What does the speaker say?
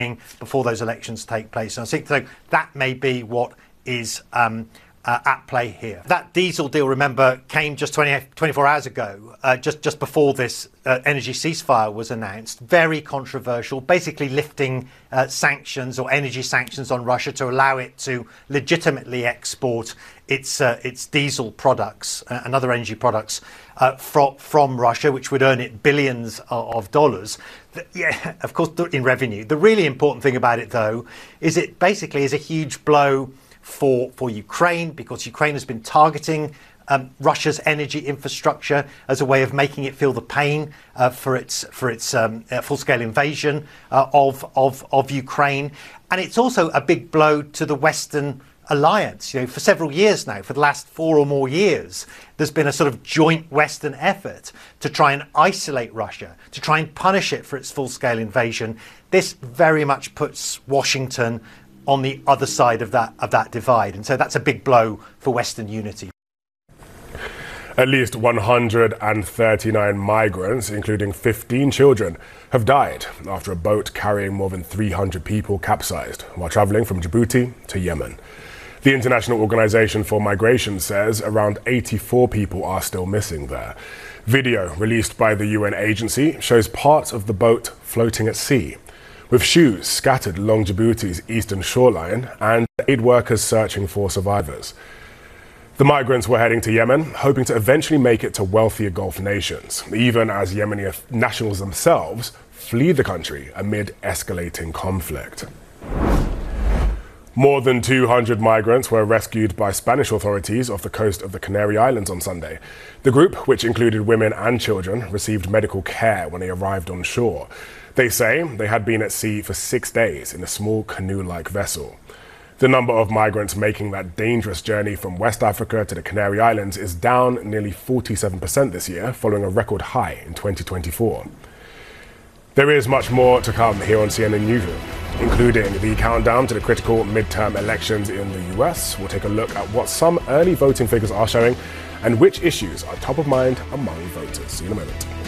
before those elections take place. And I think so that may be what is at play here. That diesel deal, remember, came just 24 hours ago, just before this energy ceasefire was announced. Very controversial, basically lifting sanctions or energy sanctions on Russia to allow it to legitimately export its diesel products and other energy products from Russia, which would earn it billions of dollars. Yeah, of course, in revenue. The really important thing about it, though, is it basically is a huge blow for Ukraine, because Ukraine has been targeting Russia's energy infrastructure as a way of making it feel the pain for its full-scale invasion of Ukraine. And it's also a big blow to the Western alliance. For several years now, for the last 4 or more years, there's been a sort of joint Western effort to try and isolate Russia, to try and punish it for its full-scale invasion. This very much puts Washington on the other side of that divide. And so that's a big blow for Western unity. At least 139 migrants, including 15 children, have died after a boat carrying more than 300 people capsized while traveling from Djibouti to Yemen. The International Organization for Migration says around 84 people are still missing there. Video released by the UN agency shows parts of the boat floating at sea, with shoes scattered along Djibouti's eastern shoreline and aid workers searching for survivors. The migrants were heading to Yemen, hoping to eventually make it to wealthier Gulf nations, even as Yemeni nationals themselves flee the country amid escalating conflict. More than 200 migrants were rescued by Spanish authorities off the coast of the Canary Islands on Sunday. The group, which included women and children, received medical care when they arrived on shore. They say they had been at sea for 6 days in a small canoe-like vessel. The number of migrants making that dangerous journey from West Africa to the Canary Islands is down nearly 47% this year, following a record high in 2024. There is much more to come here on CNN Newsroom, including the countdown to the critical midterm elections in the US. We'll take a look at what some early voting figures are showing and which issues are top of mind among voters. See you in a moment.